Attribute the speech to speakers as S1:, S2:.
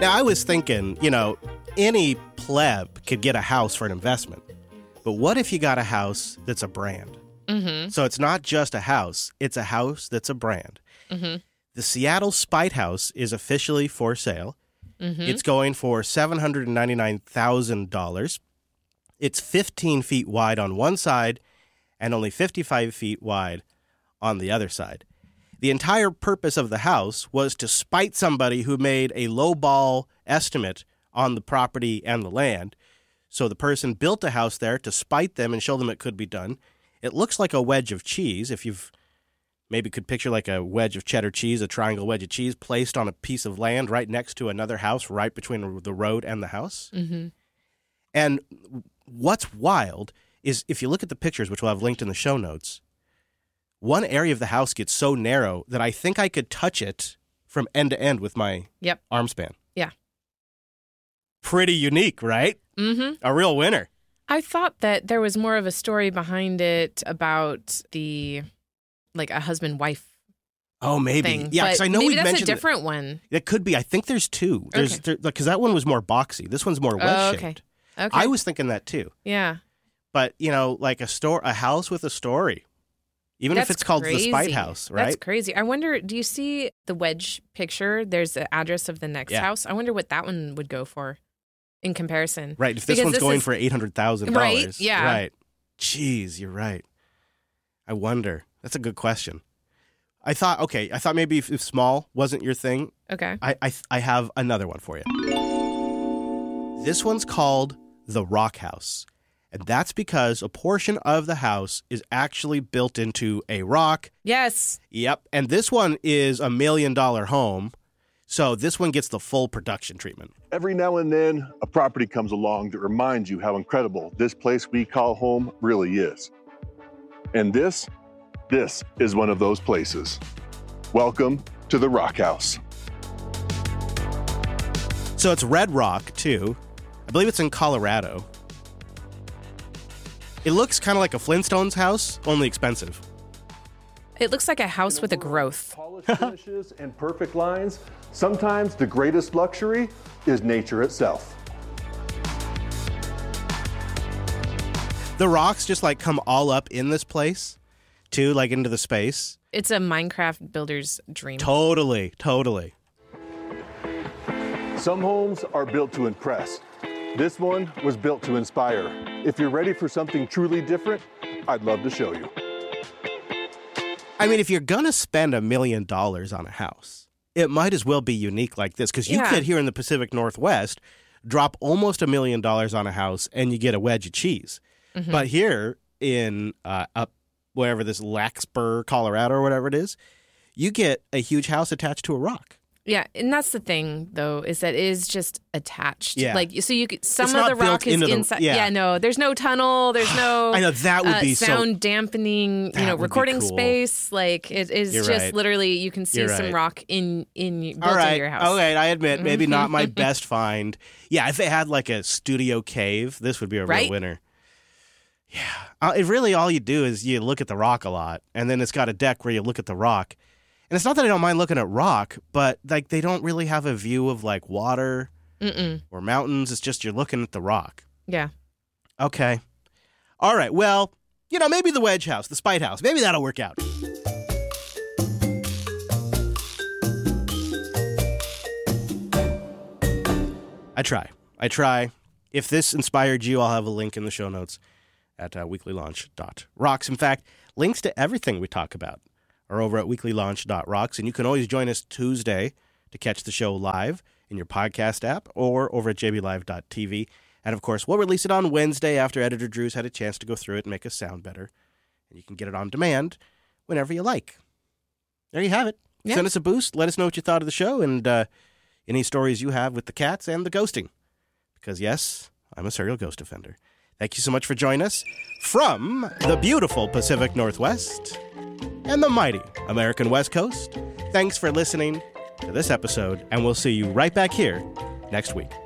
S1: Now, I was thinking, any pleb could get a house for an investment. But what if you got a house that's a brand?
S2: Mm-hmm.
S1: So it's not just a house. It's a house that's a brand.
S2: Mm-hmm.
S1: The Seattle Spite House is officially for sale.
S2: Mm-hmm.
S1: It's going for $799,000. It's 15 feet wide on one side and only 55 feet wide on the other side. The entire purpose of the house was to spite somebody who made a lowball estimate on the property and the land. So the person built a house there to spite them and show them it could be done. It looks like a wedge of cheese. If you've maybe could picture like a wedge of cheddar cheese, a triangle wedge of cheese placed on a piece of land right next to another house right between the road and the house.
S2: Mm-hmm.
S1: And what's wild is if you look at the pictures, which we'll have linked in the show notes, one area of the house gets so narrow that I think I could touch it from end to end with my arm span.
S2: Yeah.
S1: Pretty unique, right?
S2: Mm-hmm.
S1: A real winner.
S2: I thought that there was more of a story behind it about a husband-wife
S1: Oh, maybe.
S2: thing.
S1: Yeah, because I know
S2: maybe
S1: we mentioned
S2: that's a different one.
S1: It could be. I think there's two. Because that one was more boxy. This one's more wedge-shaped.
S2: Okay.
S1: I was thinking that too.
S2: Yeah.
S1: But, like a house with a story. Even if it's called the Spite House, right?
S2: That's crazy. I wonder, do you see the wedge picture? There's the address of the next house. I wonder what that one would go for in comparison.
S1: Right. If this one's going for $800,000.
S2: Right, yeah.
S1: Right. Jeez, you're right. I wonder. That's a good question. I thought maybe if small wasn't your thing.
S2: Okay.
S1: I have another one for you. This one's called the Rock House. And that's because a portion of the house is actually built into a rock.
S2: Yes.
S1: Yep. And this one is $1 million home. So this one gets the full production treatment.
S3: Every now and then, a property comes along that reminds you how incredible this place we call home really is. And this is one of those places. Welcome to the Rock House.
S1: So it's Red Rock, too. I believe it's in Colorado. It looks kind of like a Flintstones house, only expensive.
S2: It looks like a house with a growth.
S3: Polished finishes and perfect lines. Sometimes the greatest luxury is nature itself.
S1: The rocks just come all up in this place, too, into the space.
S2: It's a Minecraft builder's dream.
S1: Totally.
S3: Some homes are built to impress. This one was built to inspire. If you're ready for something truly different, I'd love to show you.
S1: I mean, if you're going to spend $1 million on a house, it might as well be unique like this. Because you could, here in the Pacific Northwest, drop almost $1 million on a house and you get a wedge of cheese. Mm-hmm. But here in up wherever this Larkspur, Colorado or whatever it is, you get a huge house attached to a rock.
S2: Yeah, and that's the thing, though, is that it is just attached.
S1: Yeah.
S2: So you could, some
S1: It's
S2: of
S1: not
S2: the rock
S1: built
S2: is
S1: into
S2: inside.
S1: yeah,
S2: no, there's no tunnel. There's no.
S1: I know, that would be
S2: sound dampening.
S1: That would be
S2: recording
S1: cool.
S2: space. It is
S1: You're
S2: just
S1: right.
S2: literally you can see
S1: You're
S2: some
S1: right.
S2: rock built into your house.
S1: All right, I admit, maybe not my best find. Yeah, if it had a studio cave, this would be a real winner. Yeah, it really all you do is you look at the rock a lot, and then it's got a deck where you look at the rock. And it's not that I don't mind looking at rock, but they don't really have a view of water or mountains. It's just you're looking at the rock.
S2: Yeah.
S1: Okay. All right. Well, maybe the Wedge House, the Spite House, maybe that'll work out. I try. If this inspired you, I'll have a link in the show notes at weeklylaunch.rocks. In fact, links to everything we talk about are over at weeklylaunch.rocks, and you can always join us Tuesday to catch the show live in your podcast app or over at jblive.tv. And, of course, we'll release it on Wednesday after Editor Drew's had a chance to go through it and make us sound better. And you can get it on demand whenever you like. There you have it.
S2: Yeah.
S1: Send us a boost. Let us know what you thought of the show and any stories you have with the cats and the ghosting. Because, yes, I'm a serial ghost offender. Thank you so much for joining us from the beautiful Pacific Northwest and the mighty American West Coast. Thanks for listening to this episode, and we'll see you right back here next week.